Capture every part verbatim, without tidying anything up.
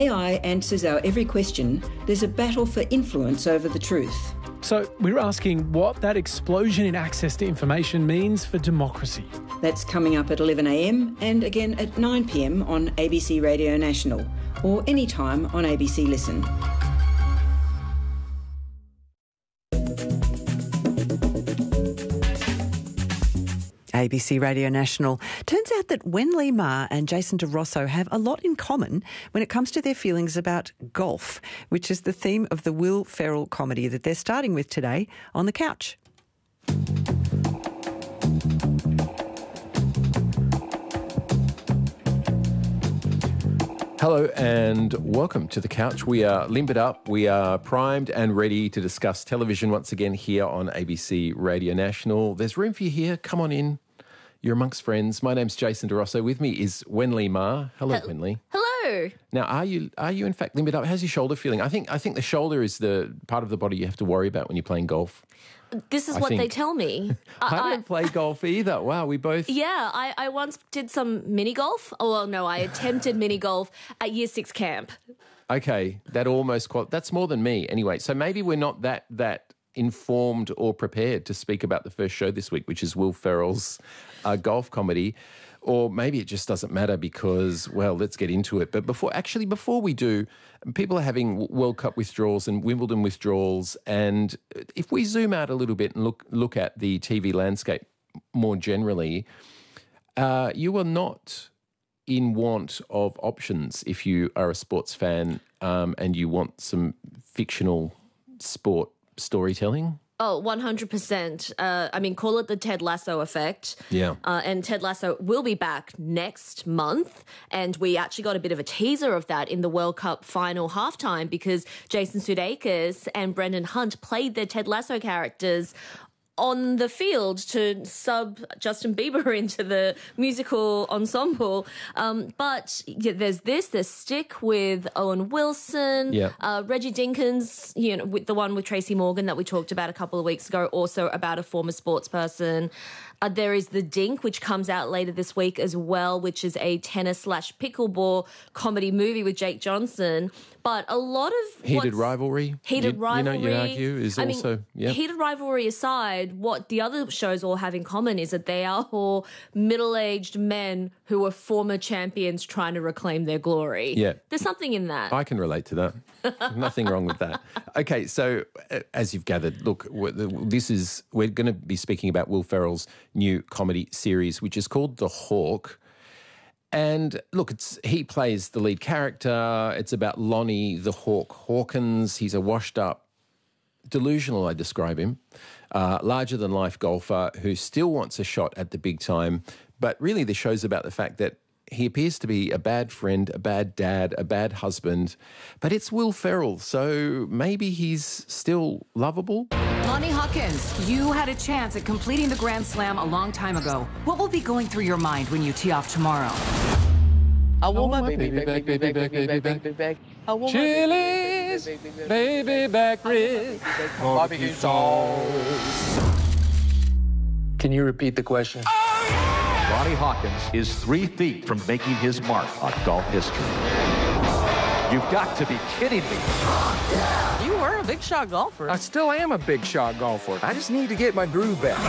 A I answers our every question, there's a battle for influence over the truth. So we're asking what that explosion in access to information means for democracy. That's coming up at eleven a m and again at nine p m on A B C Radio National or anytime on A B C Listen. A B C Radio National. Turns out that Wenlei Ma and Jason De Rosso have a lot in common when it comes to their feelings about golf, which is the theme of the Will Ferrell comedy that they're starting with today on The Couch. Hello and welcome to The Couch. We are limbered up, we are primed and ready to discuss television once again here on A B C Radio National. There's room for you here. Come on in. You're amongst friends. My name's Jason De Rosso. With me is Wenlei Ma. Hello, Hel- Wenlei. Hello. Now, are you are you in fact limbered up? How's your shoulder feeling? I think I think the shoulder is the part of the body you have to worry about when you're playing golf. This is I what think. they tell me. I, I don't play golf either. Wow, we both... Yeah, I, I once did some mini golf. Oh, well, no, I attempted mini golf at year six camp. Okay, that almost... Qual- that's more than me. Anyway, so maybe we're not that that informed or prepared to speak about the first show this week, which is Will Ferrell's uh, golf comedy. Or maybe it just doesn't matter because, well, let's get into it. But before, actually, before we do, people are having World Cup withdrawals and Wimbledon withdrawals. And if we zoom out a little bit and look look at the T V landscape more generally, uh, you are not in want of options if you are a sports fan um, and you want some fictional sport storytelling. Oh, one hundred percent. Uh, I mean, call it the Ted Lasso effect. Yeah. Uh, and Ted Lasso will be back next month. And we actually got a bit of a teaser of that in the World Cup final halftime because Jason Sudeikis and Brendan Hunt played their Ted Lasso characters on the field to sub Justin Bieber into the musical ensemble. Um, but yeah, there's this, there's Stick with Owen Wilson, yeah. uh, Reggie Dinkins, you know, with the one with Tracy Morgan that we talked about a couple of weeks ago, also about a former sports person. Uh, there is The Dink, which comes out later this week as well, which is a tennis slash pickleball comedy movie with Jake Johnson. But a lot of Heated rivalry. Heated you, rivalry. You know, you argue is I also mean, yeah. Heated rivalry aside, what the other shows all have in common is that they are all middle-aged men who are former champions trying to reclaim their glory. Yeah. There's something in that. I can relate to that. Nothing wrong with that. Okay, so uh, as you've gathered, look, this is we're going to be speaking about Will Ferrell's new comedy series, which is called The Hawk. And look, it's he plays the lead character. It's about Lonnie the Hawk Hawkins. He's a washed-up, delusional, I describe him, uh, larger-than-life golfer who still wants a shot at the big time. But really the show's about the fact that he appears to be a bad friend, a bad dad, a bad husband. But it's Will Ferrell, so maybe he's still lovable. Lonnie Hawkins, you had a chance at completing the Grand Slam a long time ago. What will be going through your mind when you tee off tomorrow? I want my baby back, baby back, baby back, baby back. I want Chili's baby back ribs, barbecue sauce. Can you repeat the question? Lonnie Hawkins is three feet from making his mark on golf history. You've got to be kidding me. You were a big shot golfer. I still am a big shot golfer. I just need to get my groove back.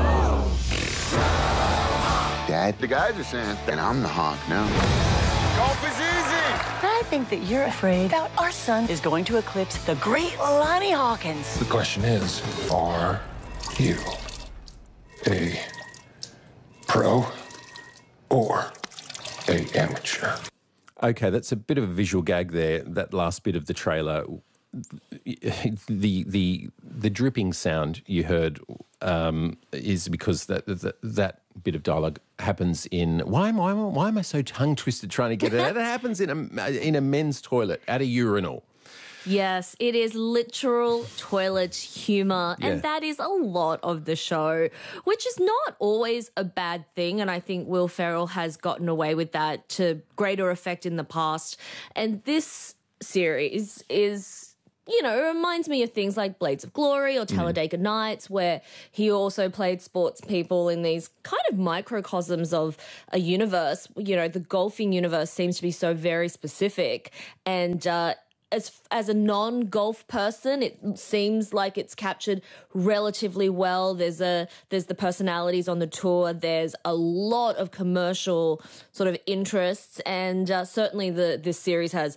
Dad, the guys are saying that I'm the Hawk now. Golf is easy. I think that you're afraid that our son is going to eclipse the great Lonnie Hawkins. The question is, are you a pro or a amateur? Okay, that's a bit of a visual gag there, that last bit of the trailer. The the the dripping sound you heard um, is because that, that that bit of dialogue happens in... Why am I, why am I so tongue-twisted trying to get it out? It happens in a, in a men's toilet at a urinal. Yes, it is literal toilet humour, Yeah. and that is a lot of the show, which is not always a bad thing, and I think Will Ferrell has gotten away with that to greater effect in the past. And this series is you know, it reminds me of things like Blades of Glory or Talladega mm. Nights, where he also played sports people in these kind of microcosms of a universe. You know, the golfing universe seems to be so very specific. And uh, as as a non-golf person, it seems like it's captured relatively well. There's a there's the personalities on the tour. There's a lot of commercial sort of interests, and uh, certainly the this series has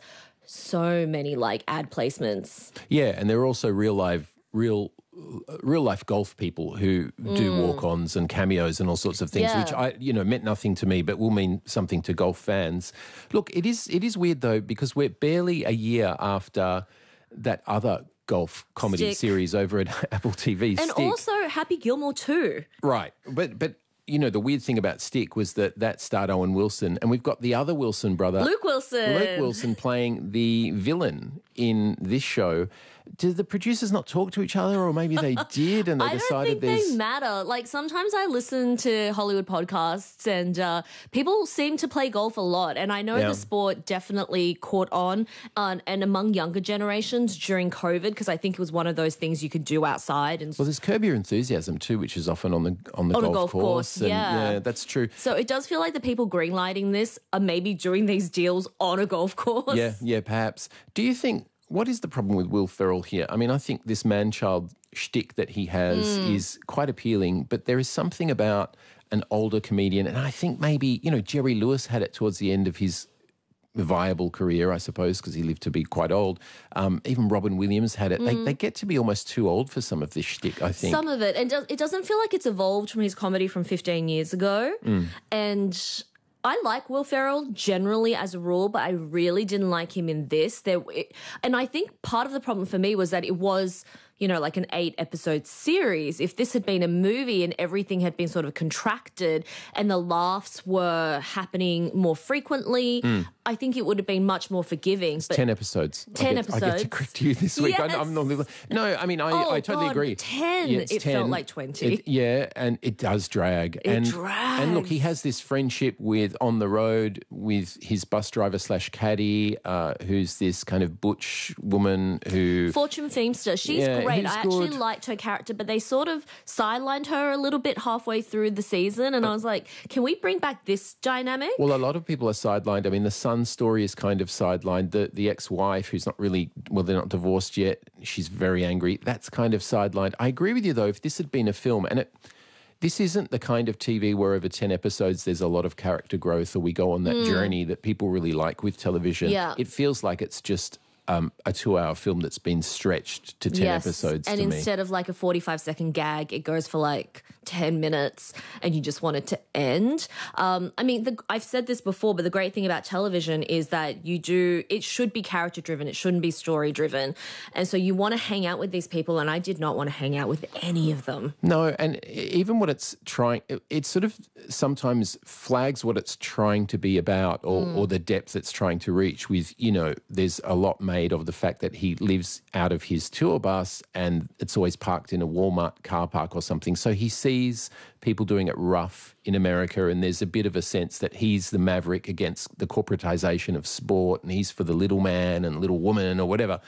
so many like ad placements. Yeah, and there are also real life, real, real life golf people who do Mm. walk-ons and cameos and all sorts of things, Yeah. which I, you know, meant nothing to me, but will mean something to golf fans. Look, it is it is weird though, because we're barely a year after that other golf comedy Stick. series over at Apple T V. And Stick. also Happy Gilmore too. Right, but but. You know, the weird thing about Stick was that that starred Owen Wilson, and we've got the other Wilson brother, Luke Wilson. Luke Wilson, playing the villain in this show. Did the producers not talk to each other, or maybe they did, and they I don't decided think there's... they matter. Like sometimes I listen to Hollywood podcasts, and uh, people seem to play golf a lot. And I know Yeah. the sport definitely caught on, uh, and among younger generations during COVID, because I think it was one of those things you could do outside. And Well, there's Curb Your Enthusiasm too, which is often on the on the On a golf, golf course. course, and, yeah. yeah, that's true. so it does feel like the people greenlighting this are maybe doing these deals on a golf course. Yeah, yeah, perhaps. Do you think, what is the problem with Will Ferrell here? I mean, I think this man-child shtick that he has Mm. is quite appealing, but there is something about an older comedian, and I think maybe, you know, Jerry Lewis had it towards the end of his viable career, I suppose, because he lived to be quite old. Um, even Robin Williams had it. They, Mm. they get to be almost too old for some of this shtick, I think. Some of it. And do- it doesn't feel like it's evolved from his comedy from fifteen years ago. Mm. And I like Will Ferrell generally as a rule, but I really didn't like him in this. There, it, and I think part of the problem for me was that it was, you know, like an eight episode series. If this had been a movie and everything had been sort of contracted and the laughs were happening more frequently, Mm. I think it would have been much more forgiving. It's but ten episodes. ten I get, I get to episodes. correct you this week. Yes. I, I'm not. No, I mean, I, Oh, I totally God, agree. ten. Yeah, it's It felt like twenty. It- yeah, and it does drag. It and, drags. And look, he has this friendship with on the road with his bus driver slash caddy, uh, who's this kind of butch woman who. Fortune Feimster, she's Yeah, great. he's I actually good. liked her character, but they sort of sidelined her a little bit halfway through the season, and I was like, can we bring back this dynamic? Well, a lot of people are sidelined. I mean, the son story is kind of sidelined. The the ex-wife, who's not really, well, they're not divorced yet. She's very angry. That's kind of sidelined. I agree with you, though. If this had been a film, and it, this isn't the kind of T V where over ten episodes there's a lot of character growth or we go on that Mm. journey that people really like with television. Yeah. It feels like it's just um, a two-hour film that's been stretched to ten Yes, episodes and to me. instead of like a forty-five second gag, it goes for like ten minutes and you just want it to end. Um, I mean, the, I've said this before, but the great thing about television is that you do, it should be character driven. It shouldn't be story driven. And so you want to hang out with these people, and I did not want to hang out with any of them. No, and even what it's trying, it, it sort of sometimes flags what it's trying to be about or, Mm. or the depth it's trying to reach with, you know, there's a lot made of the fact that he lives out of his tour bus and it's always parked in a Walmart car park or something. So he sees people doing it rough in America, and there's a bit of a sense that he's the maverick against the corporatization of sport, and he's for the little man and little woman or whatever.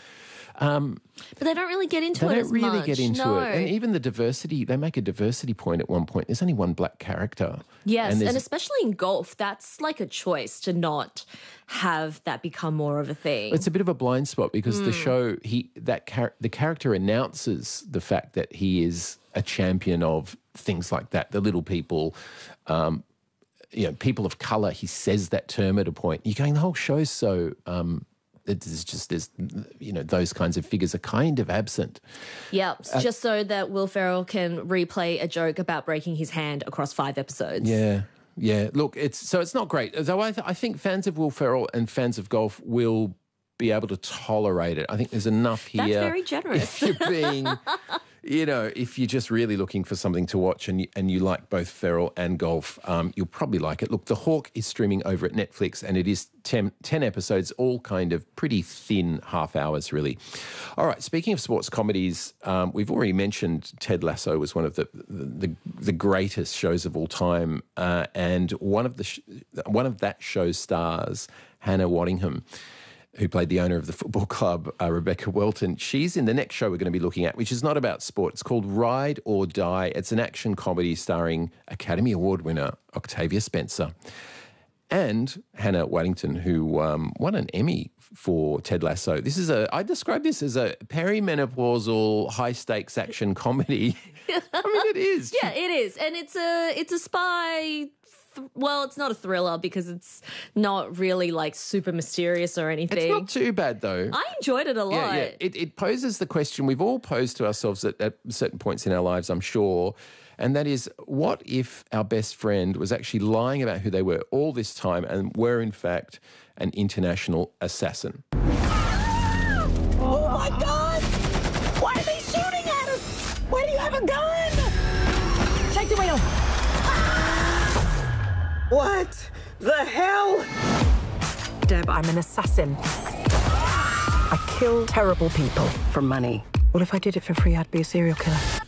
Um, But they don't really get into they it don't as really much. get into no. it. And even the diversity, they make a diversity point at one point. There's only one black character. Yes, and, there's- especially in golf, that's like a choice to not have that become more of a thing. It's a bit of a blind spot because the Mm. show, he that char- the character announces the fact that he is a champion of things like that, the little people, um, you know, people of colour. He says that term at a point. You're going, the whole show's so... Um, It's just, there's, you know, those kinds of figures are kind of absent. Yeah, Uh, just so that Will Ferrell can replay a joke about breaking his hand across five episodes. Yeah, yeah. Look, it's so it's not great. Though I, th- I think fans of Will Ferrell and fans of golf will be able to tolerate it. I think there's enough here. That's very generous. If you're being, you know, if you're just really looking for something to watch and you, and you like both Ferrell and golf, um, you'll probably like it. Look, The Hawk is streaming over at Netflix, and it is ten, ten episodes, all kind of pretty thin half hours, really. All right, speaking of sports comedies, um, we've already mentioned Ted Lasso was one of the the, the greatest shows of all time, uh, and one of the sh- one of that show's stars, Hannah Waddingham, who played the owner of the football club, uh, Rebecca Welton. She's in the next show we're going to be looking at, which is not about sport. It's called Ride or Die. It's an action comedy starring Academy Award winner Octavia Spencer and Hannah Waddington, who um, won an Emmy for Ted Lasso. This is a, I describe this as a perimenopausal, high-stakes action comedy. I mean, it is. Yeah, it is. And it's a, it's a spy... Th- well, it's not a thriller because it's not really like super mysterious or anything. It's not too bad though. I enjoyed it a lot. Yeah, yeah. It, it poses the question we've all posed to ourselves at, at certain points in our lives, I'm sure, and that is, what if our best friend was actually lying about who they were all this time and were in fact an international assassin? Oh my God! Why are they shooting at us? Why do you have a gun? Take the wheel. What the hell? Deb, I'm an assassin. I kill terrible people for money. Well, if I did it for free, I'd be a serial killer.